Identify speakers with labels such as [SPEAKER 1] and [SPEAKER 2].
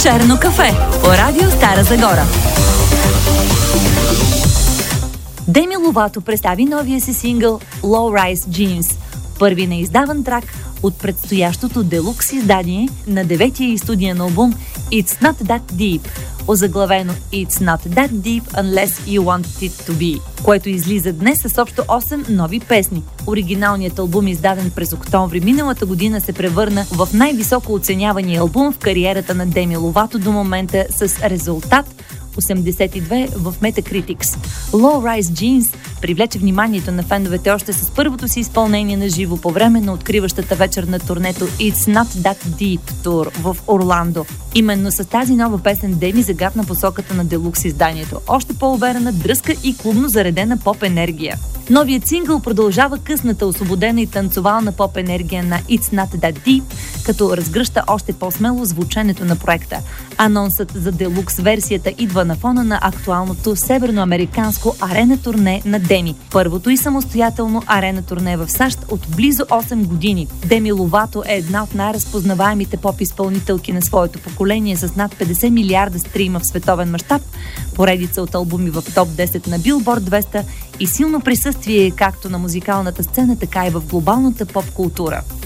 [SPEAKER 1] Черно кафе по радио Стара Загора. Деми Ловато представи новия си сингъл Low Rise Jeans, първи неиздаван трак от предстоящото делукс издание на 9-я студиен албум It's Not That Deep, озаглавено It's Not That Deep Unless You Want It To Be, което излиза днес с общо 8 нови песни. Оригиналният албум, издаден през октомври миналата година, се превърна в най-високо оценявания албум в кариерата на Деми Ловато до момента с резултат 82 в Metacritics. Low Rise Jeans привлече вниманието на феновете още с първото си изпълнение на живо по време на откриващата вечер на турнето It's Not That Deep Tour в Орландо. Именно с тази нова песен Деми загатна посоката на делукс изданието. Още по-уверена, дръзка и клубно заредена поп-енергия. Новият сингъл продължава късната, освободена и танцовална поп-енергия на It's Not That Deep, като разгръща още по-смело звученето на проекта. Анонсът за делукс версията идва на фона на актуалното северноамериканско арена турне на Деми. Първото и самостоятелно арена турне в САЩ от близо 8 години. Деми Ловато е една от най-разпознаваемите поп-изпълнителки на своето поколение с над 50 милиарда стрима в световен мащаб, поредица от албуми в топ 10 на Billboard 200 и силно присъствие както на музикалната сцена, така и в глобалната поп-култура.